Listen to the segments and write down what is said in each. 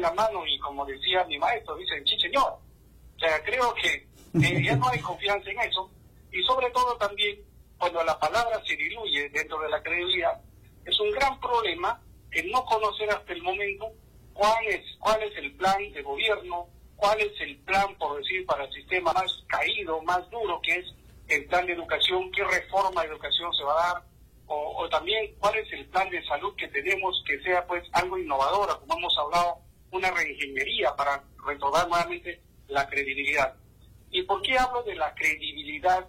la mano y, como decía mi maestro, dicen, sí señor. O sea, creo que ya no hay confianza en eso, y sobre todo también cuando la palabra se diluye dentro de la credibilidad, es un gran problema el no conocer hasta el momento cuál es el plan de gobierno, cuál es el plan, por decir, para el sistema más caído, más duro, que es el plan de educación, qué reforma de educación se va a dar, o también cuál es el plan de salud que tenemos, que sea pues algo innovadora, como hemos hablado, una reingeniería para retomar nuevamente la credibilidad. ¿Y por qué hablo de la credibilidad?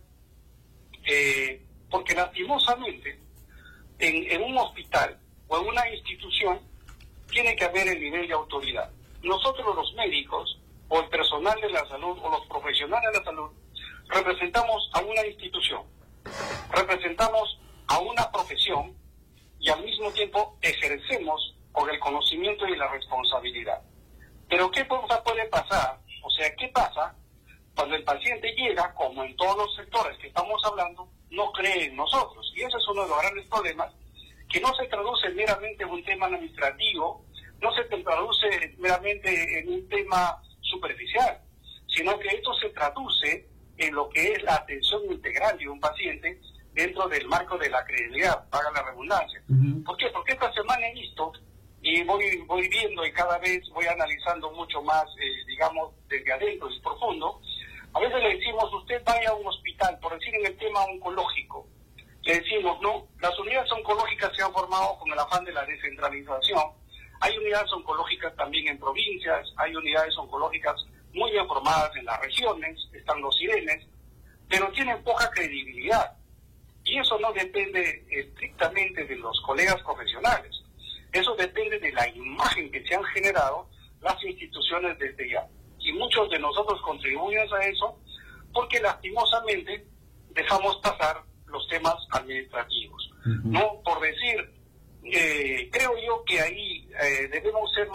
Porque lastimosamente en un hospital o en una institución tiene que haber el nivel de autoridad. Nosotros los médicos o el personal de la salud o los profesionales de la salud representamos a una institución, representamos a una profesión y al mismo tiempo ejercemos con el conocimiento y la responsabilidad. Pero ¿qué cosa puede pasar? O sea, ¿qué pasa cuando el paciente llega, como en todos los sectores que estamos hablando, no cree en nosotros? Y ese es uno de los grandes problemas, que no se traduce meramente en un tema administrativo, no se traduce meramente en un tema superficial, sino que esto se traduce en lo que es la atención integral de un paciente dentro del marco de la credibilidad, paga la redundancia. ¿Por qué? Porque esta semana he visto y voy viendo y cada vez voy analizando mucho más, digamos, desde adentro y profundo. A veces le decimos, usted vaya a un hospital, por decir en el tema oncológico, le decimos, no, las unidades oncológicas se han formado con el afán de la descentralización. Hay unidades oncológicas también en provincias, hay unidades oncológicas muy bien formadas en las regiones, están los sirenes, pero tienen poca credibilidad. Y eso no depende estrictamente de los colegas profesionales. Eso depende de la imagen que se han generado las instituciones desde ya. Y muchos de nosotros contribuyen a eso porque lastimosamente dejamos pasar los temas administrativos. No, por decir, creo yo que ahí debemos ser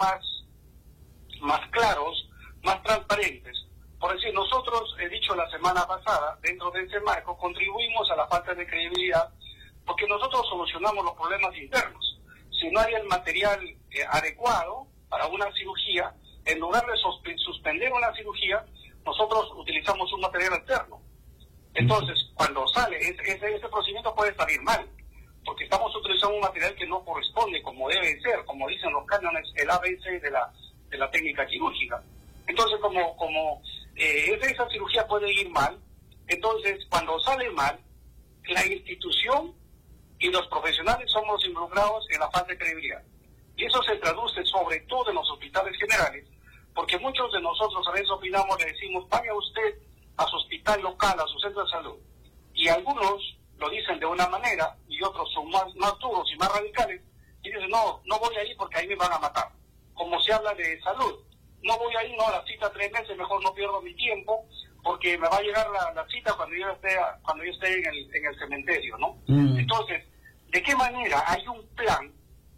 más claros, más transparentes. Por decir, nosotros, he dicho la semana pasada, dentro de ese marco, contribuimos a la falta de credibilidad porque nosotros solucionamos los problemas internos. Si no hay el material adecuado para una cirugía, en lugar de suspender una cirugía, nosotros utilizamos un material externo. Entonces, cuando sale, ese procedimiento puede salir mal, porque estamos utilizando un material que no corresponde como debe ser, como dicen los cánones, el ABC de la técnica quirúrgica. Entonces, como esa cirugía puede ir mal, entonces, cuando sale mal, la institución y los profesionales somos involucrados en la falta de credibilidad. Y eso se traduce sobre todo en los hospitales generales, porque muchos de nosotros a veces opinamos, le decimos, vaya usted a su hospital local, a su centro de salud. Y algunos lo dicen de una manera y otros son más duros y más radicales y dicen, no voy a ir porque ahí me van a matar. Como se habla de salud, no voy a ir, no, a la cita 3 meses, mejor no pierdo mi tiempo porque me va a llegar la cita cuando yo esté en el cementerio, ¿no? Entonces, ¿de qué manera hay un plan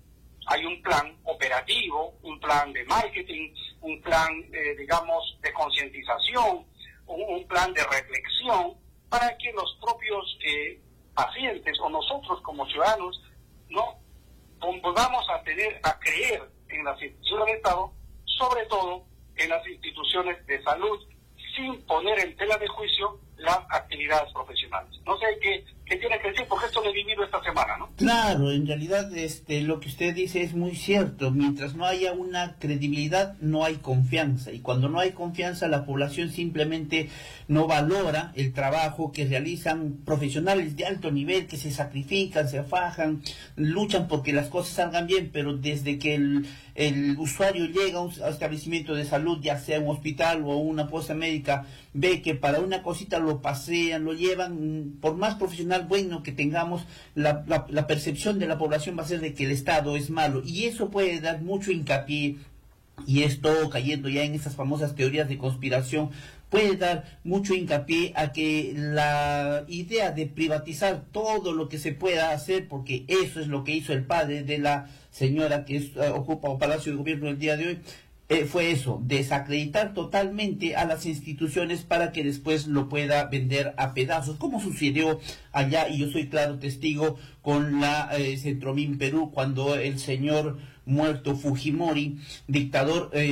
operativo, un plan de marketing, un plan, digamos, de concientización, un plan de reflexión para que los propios pacientes o nosotros como ciudadanos no volvamos a creer en las instituciones del Estado, sobre todo en las instituciones de salud, sin poner en tela de juicio las actividades profesionales? No sé qué tiene que decir, porque esto lo he vivido esta semana, ¿no? Claro, en realidad lo que usted dice es muy cierto. Mientras no haya una credibilidad, no hay confianza. Y cuando no hay confianza, la población simplemente no valora el trabajo que realizan profesionales de alto nivel, que se sacrifican, se afajan, luchan porque las cosas salgan bien, pero desde que el usuario llega a un establecimiento de salud, ya sea un hospital o una posta médica, ve que para una cosita lo pasean, lo llevan, por más profesional bueno que tengamos, la percepción de la población va a ser de que el Estado es malo, y eso puede dar mucho hincapié, y esto cayendo ya en esas famosas teorías de conspiración, puede dar mucho hincapié a que la idea de privatizar todo lo que se pueda hacer, porque eso es lo que hizo el padre de la señora que ocupa Palacio de Gobierno el día de hoy, fue eso, desacreditar totalmente a las instituciones para que después lo pueda vender a pedazos, como sucedió allá, y yo soy claro testigo, con la Centromín Perú, cuando el señor muerto Fujimori, dictador,